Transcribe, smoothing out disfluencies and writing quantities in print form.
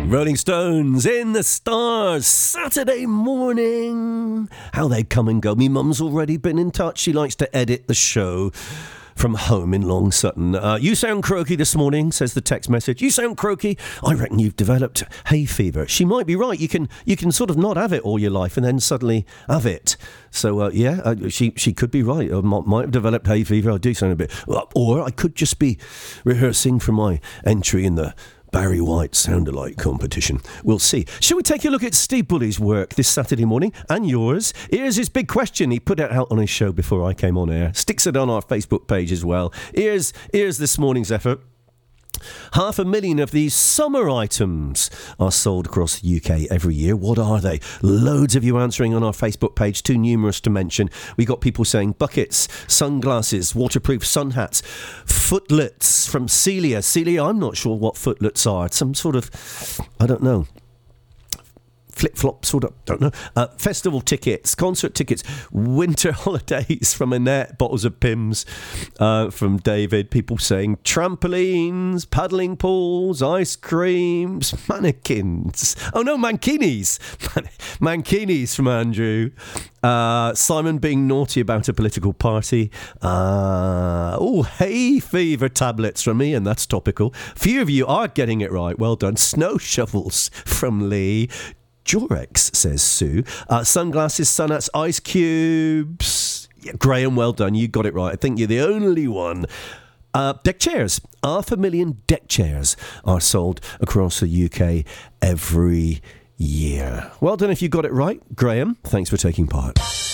Rolling Stones in the Stars, Saturday morning. How they come and go. Me mum's already been in touch. She likes to edit the show from home in Long Sutton. You sound croaky this morning, says the text message. You sound croaky. I reckon you've developed hay fever. She might be right. You can sort of not have it all your life and then suddenly have it. So, she could be right. I might have developed hay fever. I do sound a bit... Or I could just be rehearsing for my entry in the Barry White Sound-alike competition. We'll see. Shall we take a look at Steve Bully's work this Saturday morning and yours? Here's his big question. He put it out on his show before I came on air. Sticks it on our Facebook page as well. Here's this morning's effort. 500,000 of these summer items are sold across the UK every year. What are they? Loads of you answering on our Facebook page, too numerous to mention. We got people saying buckets, sunglasses, waterproof sun hats, footlets from Celia. Celia, I'm not sure what footlets are. Some sort of, I don't know, flip-flop sort of, don't know. Festival tickets, concert tickets, winter holidays from Annette, bottles of Pimm's from David, people saying trampolines, paddling pools, ice creams, mannequins. Oh no, mankinis. Mankinis from Andrew. Simon being naughty about a political party. Hay fever tablets from me, and that's topical. Few of you are getting it right. Well done. Snow shovels from Lee. Jorex, says Sue. Sunglasses, sun hats, ice cubes. Yeah, Graham, well done. You got it right. I think you're the only one. Deck chairs. 500,000 deck chairs are sold across the UK every year. Well done if you got it right. Graham, thanks for taking part.